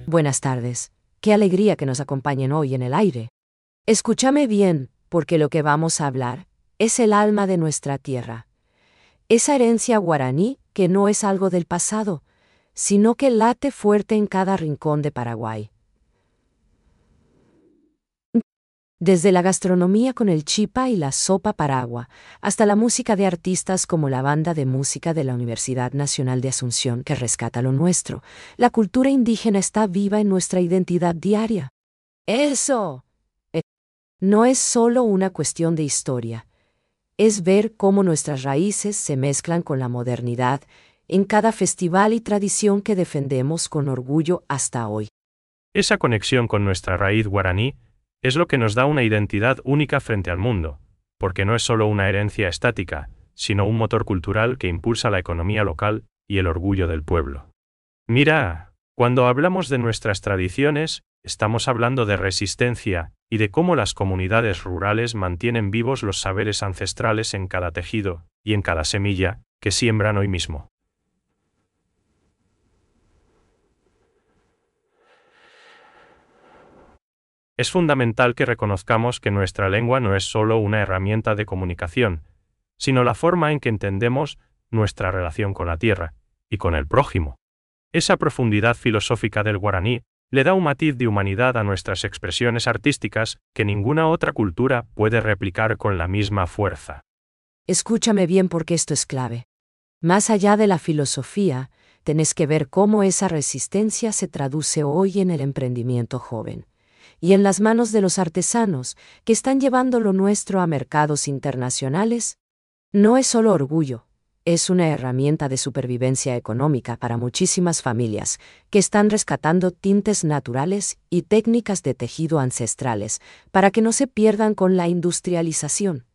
Buenas tardes. Qué alegría que nos acompañen hoy en el aire. Escúchame bien, porque lo que vamos a hablar es el alma de nuestra tierra. Esa herencia guaraní que no es algo del pasado, sino que late fuerte en cada rincón de Paraguay. Desde la gastronomía con el chipa y la sopa paragua, hasta la música de artistas como la Banda de Música de la Universidad Nacional de Asunción que rescata lo nuestro, la cultura indígena está viva en nuestra identidad diaria. Eso no es solo una cuestión de historia, es ver cómo nuestras raíces se mezclan con la modernidad en cada festival y tradición que defendemos con orgullo hasta hoy. Esa conexión con nuestra raíz guaraní es lo que nos da una identidad única frente al mundo, porque no es solo una herencia estática, sino un motor cultural que impulsa la economía local y el orgullo del pueblo. Mira, cuando hablamos de nuestras tradiciones, estamos hablando de resistencia y de cómo las comunidades rurales mantienen vivos los saberes ancestrales en cada tejido y en cada semilla que siembran hoy mismo. Es fundamental que reconozcamos que nuestra lengua no es solo una herramienta de comunicación, sino la forma en que entendemos nuestra relación con la tierra y con el prójimo. Esa profundidad filosófica del guaraní le da un matiz de humanidad a nuestras expresiones artísticas que ninguna otra cultura puede replicar con la misma fuerza. Escúchame bien porque esto es clave. Más allá de la filosofía, tenés que ver cómo esa resistencia se traduce hoy en el emprendimiento joven y en las manos de los artesanos que están llevando lo nuestro a mercados internacionales. No es solo orgullo, es una herramienta de supervivencia económica para muchísimas familias que están rescatando tintes naturales y técnicas de tejido ancestrales para que no se pierdan con la industrialización.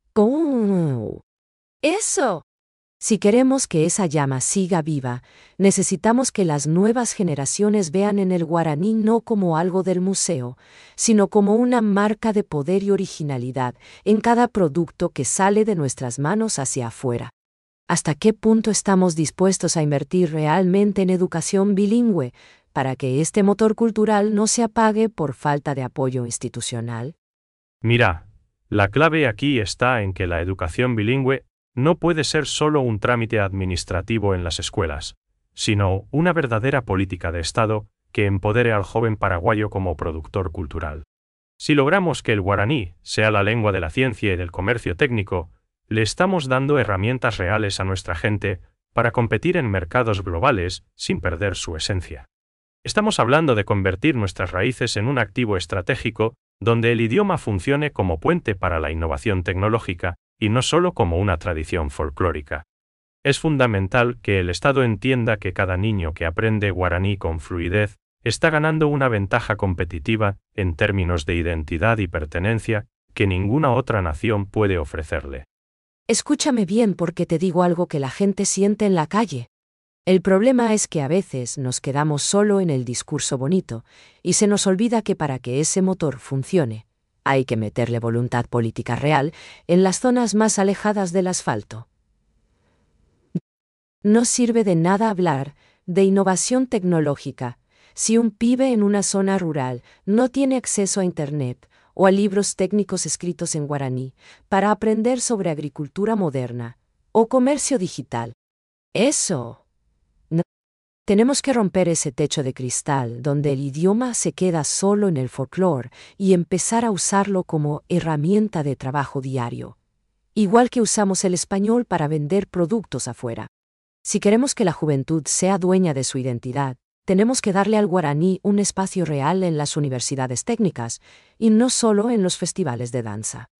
¡Oh! ¡Eso! Si queremos que esa llama siga viva, necesitamos que las nuevas generaciones vean en el guaraní no como algo del museo, sino como una marca de poder y originalidad en cada producto que sale de nuestras manos hacia afuera. ¿Hasta qué punto estamos dispuestos a invertir realmente en educación bilingüe para que este motor cultural no se apague por falta de apoyo institucional? Mira, la clave aquí está en que la educación bilingüe no puede ser solo un trámite administrativo en las escuelas, sino una verdadera política de Estado que empodere al joven paraguayo como productor cultural. Si logramos que el guaraní sea la lengua de la ciencia y del comercio técnico, le estamos dando herramientas reales a nuestra gente para competir en mercados globales sin perder su esencia. Estamos hablando de convertir nuestras raíces en un activo estratégico donde el idioma funcione como puente para la innovación tecnológica y no solo como una tradición folclórica. Es fundamental que el Estado entienda que cada niño que aprende guaraní con fluidez está ganando una ventaja competitiva en términos de identidad y pertenencia que ninguna otra nación puede ofrecerle. Escúchame bien porque te digo algo que la gente siente en la calle. El problema es que a veces nos quedamos solo en el discurso bonito y se nos olvida que para que ese motor funcione, hay que meterle voluntad política real en las zonas más alejadas del asfalto. No sirve de nada hablar de innovación tecnológica si un pibe en una zona rural no tiene acceso a Internet o a libros técnicos escritos en guaraní para aprender sobre agricultura moderna o comercio digital. Eso. Tenemos que romper ese techo de cristal donde el idioma se queda solo en el folclore y empezar a usarlo como herramienta de trabajo diario, igual que usamos el español para vender productos afuera. Si queremos que la juventud sea dueña de su identidad, tenemos que darle al guaraní un espacio real en las universidades técnicas y no solo en los festivales de danza.